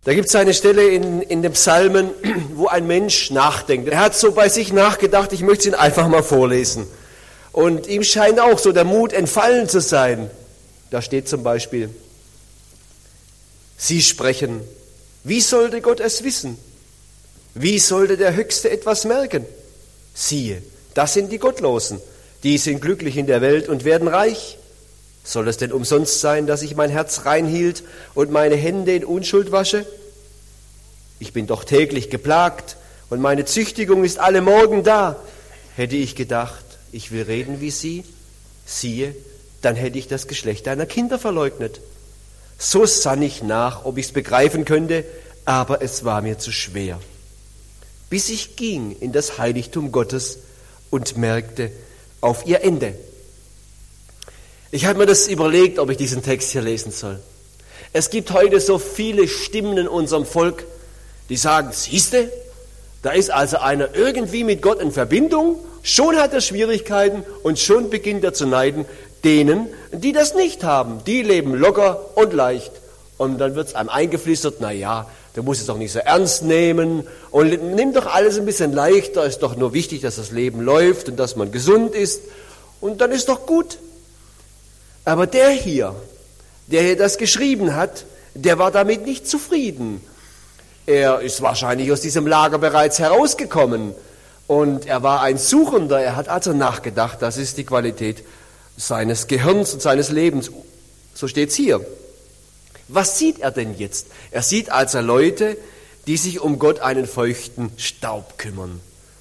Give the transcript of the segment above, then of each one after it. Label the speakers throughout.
Speaker 1: Da gibt es eine Stelle in den Psalmen, wo ein Mensch nachdenkt. Er hat so bei sich nachgedacht, ich möchte es Ihnen einfach mal vorlesen. Und ihm scheint auch so der Mut entfallen zu sein. Da steht zum Beispiel, Sie sprechen, wie sollte Gott es wissen? Wie sollte der Höchste etwas merken? Siehe, das sind die Gottlosen, die sind glücklich in der Welt und werden reich. Soll es denn umsonst sein, dass ich mein Herz reinhielt und meine Hände in Unschuld wasche? Ich bin doch täglich geplagt und meine Züchtigung ist alle Morgen da. Hätte ich gedacht, ich will reden wie Sie, siehe, dann hätte ich das Geschlecht deiner Kinder verleugnet. So sann ich nach, ob ich es begreifen könnte, aber es war mir zu schwer. Bis ich ging in das Heiligtum Gottes und merkte auf ihr Ende. Ich habe mir das überlegt, ob ich diesen Text hier lesen soll. Es gibt heute so viele Stimmen in unserem Volk, die sagen, siehste, da ist also einer irgendwie mit Gott in Verbindung, schon hat er Schwierigkeiten und schon beginnt er zu neiden. Denen, die das nicht haben, die leben locker und leicht. Und dann wird es einem eingeflüstert, na ja, du musst es doch nicht so ernst nehmen und nimm doch alles ein bisschen leichter, ist doch nur wichtig, dass das Leben läuft und dass man gesund ist und dann ist doch gut. Aber der hier das geschrieben hat, der war damit nicht zufrieden. Er ist wahrscheinlich aus diesem Lager bereits herausgekommen und er war ein Suchender, er hat also nachgedacht, das ist die Qualität seines Gehirns und seines Lebens. So steht's hier. Was sieht er denn jetzt? Er sieht also Leute, die sich um Gott einen feuchten Staub kümmern.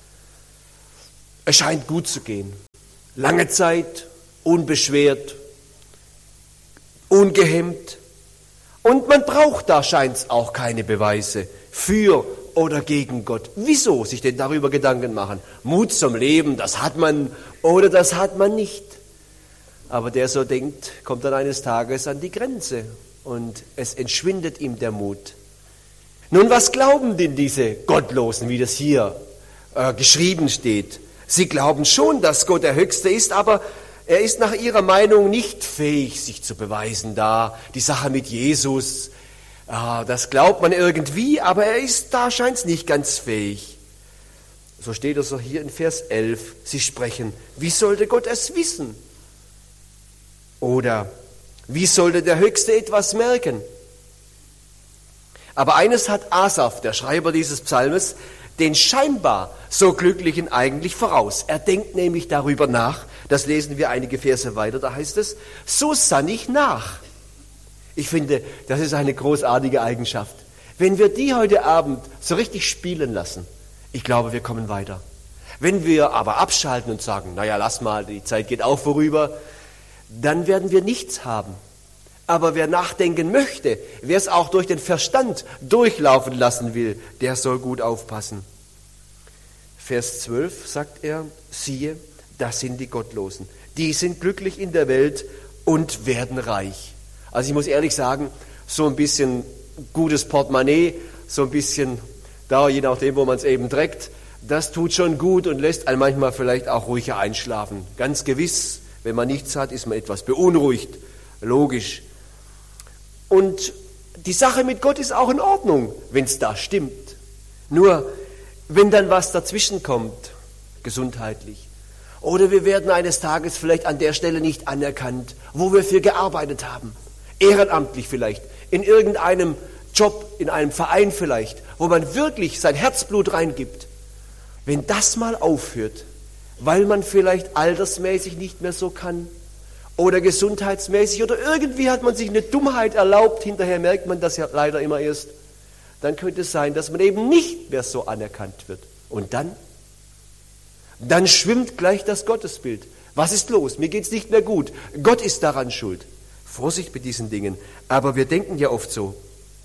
Speaker 1: Es scheint gut zu gehen. Lange Zeit, unbeschwert, ungehemmt. Und man braucht da scheint's auch keine Beweise für oder gegen Gott. Wieso sich denn darüber Gedanken machen? Mut zum Leben, das hat man oder das hat man nicht. Aber der so denkt, kommt dann eines Tages an die Grenze und es entschwindet ihm der Mut. Nun, was glauben denn diese Gottlosen, wie das hier geschrieben steht? Sie glauben schon, dass Gott der Höchste ist, aber er ist nach ihrer Meinung nicht fähig, sich zu beweisen da. Die Sache mit Jesus, das glaubt man irgendwie, aber er ist da, scheint es nicht ganz fähig. So steht es auch hier in Vers 11. Sie sprechen, wie sollte Gott es wissen? Oder wie sollte der Höchste etwas merken? Aber eines hat Asaf, der Schreiber dieses Psalmes, den scheinbar so Glücklichen eigentlich voraus. Er denkt nämlich darüber nach, das lesen wir einige Verse weiter, da heißt es, so sann ich nach. Ich finde, das ist eine großartige Eigenschaft. Wenn wir die heute Abend so richtig spielen lassen, ich glaube, wir kommen weiter. Wenn wir aber abschalten und sagen, naja, lass mal, die Zeit geht auch vorüber, dann werden wir nichts haben. Aber wer nachdenken möchte, wer es auch durch den Verstand durchlaufen lassen will, der soll gut aufpassen. Vers 12 sagt er, siehe, das sind die Gottlosen. Die sind glücklich in der Welt und werden reich. Also ich muss ehrlich sagen, so ein bisschen gutes Portemonnaie, so ein bisschen da, je nachdem, wo man es eben trägt, das tut schon gut und lässt einen manchmal vielleicht auch ruhiger einschlafen. Ganz gewiss, wenn man nichts hat, ist man etwas beunruhigt, logisch. Und die Sache mit Gott ist auch in Ordnung, wenn es da stimmt. Nur, wenn dann was dazwischen kommt, gesundheitlich, oder wir werden eines Tages vielleicht an der Stelle nicht anerkannt, wo wir für gearbeitet haben, ehrenamtlich vielleicht, in irgendeinem Job, in einem Verein vielleicht, wo man wirklich sein Herzblut reingibt. Wenn das mal aufhört, weil man vielleicht altersmäßig nicht mehr so kann oder gesundheitsmäßig oder irgendwie hat man sich eine Dummheit erlaubt, hinterher merkt man das ja leider immer erst, dann könnte es sein, dass man eben nicht mehr so anerkannt wird. Und dann schwimmt gleich das Gottesbild. Was ist los? Mir geht es nicht mehr gut. Gott ist daran schuld. Vorsicht mit diesen Dingen. Aber wir denken ja oft so.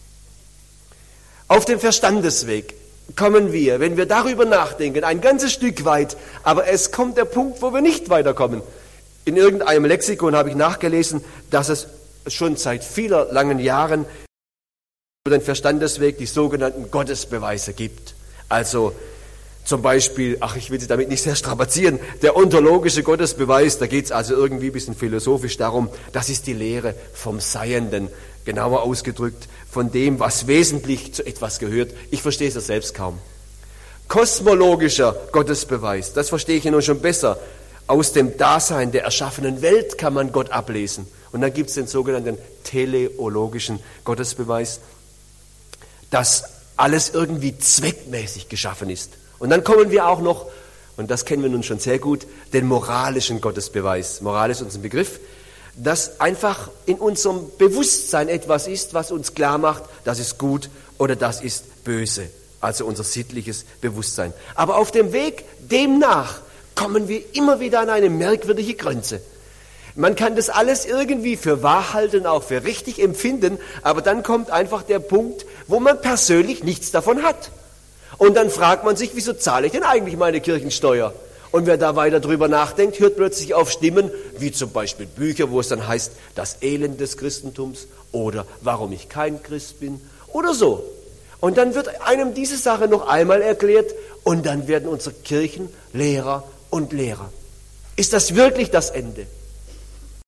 Speaker 1: Auf dem Verstandesweg kommen wir, wenn wir darüber nachdenken, ein ganzes Stück weit, aber es kommt der Punkt, wo wir nicht weiterkommen. In irgendeinem Lexikon habe ich nachgelesen, dass es schon seit vielen langen Jahren über den Verstandesweg die sogenannten Gottesbeweise gibt. Also Zum Beispiel, ich will Sie damit nicht sehr strapazieren, der ontologische Gottesbeweis, da geht es also irgendwie ein bisschen philosophisch darum, das ist die Lehre vom Seienden, genauer ausgedrückt, von dem, was wesentlich zu etwas gehört. Ich verstehe es ja selbst kaum. Kosmologischer Gottesbeweis, das verstehe ich ja nun schon besser. Aus dem Dasein der erschaffenen Welt kann man Gott ablesen. Und dann gibt es den sogenannten teleologischen Gottesbeweis, dass alles irgendwie zweckmäßig geschaffen ist. Und dann kommen wir auch noch, und das kennen wir nun schon sehr gut, den moralischen Gottesbeweis. Moral ist unser Begriff, dass einfach in unserem Bewusstsein etwas ist, was uns klar macht, das ist gut oder das ist böse. Also unser sittliches Bewusstsein. Aber auf dem Weg demnach kommen wir immer wieder an eine merkwürdige Grenze. Man kann das alles irgendwie für wahr halten, auch für richtig empfinden, aber dann kommt einfach der Punkt, wo man persönlich nichts davon hat. Und dann fragt man sich, wieso zahle ich denn eigentlich meine Kirchensteuer? Und wer da weiter drüber nachdenkt, hört plötzlich auf Stimmen, wie zum Beispiel Bücher, wo es dann heißt, das Elend des Christentums oder warum ich kein Christ bin oder so. Und dann wird einem diese Sache noch einmal erklärt und dann werden unsere Kirchen Lehrer und Lehrer. Ist das wirklich das Ende?